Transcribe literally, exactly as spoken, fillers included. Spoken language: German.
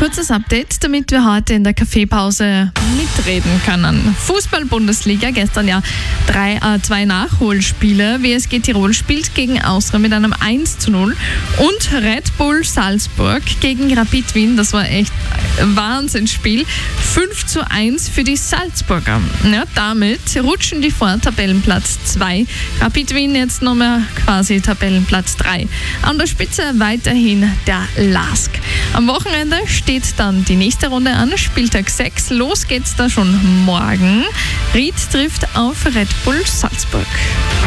Kurzes Update, damit wir heute in der Kaffeepause mitreden können. Fußball-Bundesliga, gestern ja drei, äh, zwei Nachholspiele. W S G Tirol spielt gegen Austria mit einem eins zu null und Red Bull Salzburg gegen Rapid Wien. Das war echt ein Wahnsinnsspiel. fünf zu eins für die Salzburger. Ja, damit rutschen die vor Tabellenplatz zwei. Rapid Wien jetzt nochmal quasi Tabellenplatz drei. An der Spitze weiterhin der Lask. Am Wochenende steht dann die nächste Runde an, Spieltag sechs. Los geht's da schon morgen. Ried trifft auf Red Bull Salzburg.